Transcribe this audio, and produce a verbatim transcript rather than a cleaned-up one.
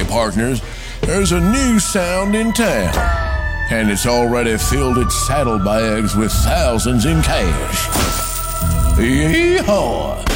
partners, there's a new sound in town, and it's already filled its saddlebags with thousands in cash. Yeehaw!